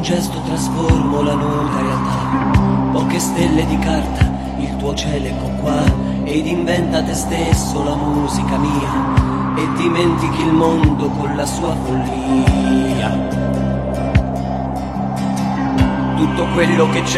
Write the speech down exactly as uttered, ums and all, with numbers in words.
gesto trasformo la nuda realtà. Poche stelle di carta, il tuo cielo ecco qua. Ed inventa te stesso la musica mia, e dimentichi il mondo con la sua follia. Tutto quello che c'è